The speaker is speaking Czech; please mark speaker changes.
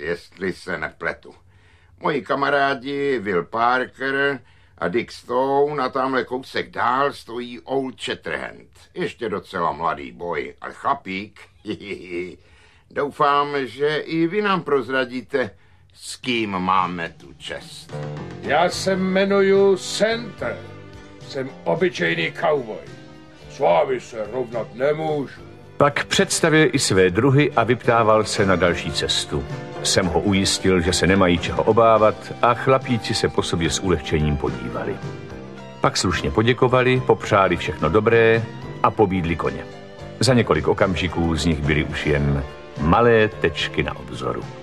Speaker 1: jestli se nepletu. Moji kamarádi Will Parker a Dick Stone a tamhle kousek dál stojí Old Shatterhand. Ještě docela mladý boj, ale chlapík. Doufám, že i vy nám prozradíte, s kým máme tu čest.
Speaker 2: Já se jmenuju Center. Jsem obyčejný cowboy. S vámi se rovnat nemůžu.
Speaker 3: Pak představil i své druhy a vyptával se na další cestu. Jsem ho ujistil, že se nemají čeho obávat a chlapíci se po sobě s ulehčením podívali. Pak slušně poděkovali, popřáli všechno dobré a pobídli koně. Za několik okamžiků z nich byly už jen malé tečky na obzoru.